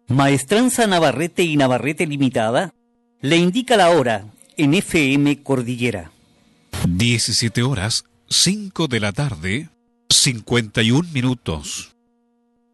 Maestranza Navarrete y Navarrete Limitada le indica la hora en FM Cordillera. 17 horas, 5 de la tarde, 51 minutos.